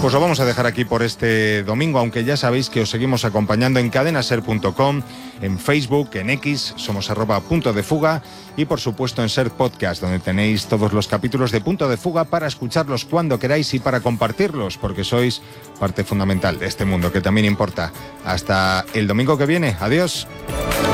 Pues lo vamos a dejar aquí por este domingo, aunque ya sabéis que os seguimos acompañando en cadenaser.com, en Facebook, en X, somos @puntodefuga y por supuesto en Ser Podcast, donde tenéis todos los capítulos de Punto de Fuga para escucharlos cuando queráis y para compartirlos, porque sois parte fundamental de este mundo que también importa. Hasta el domingo que viene. Adiós.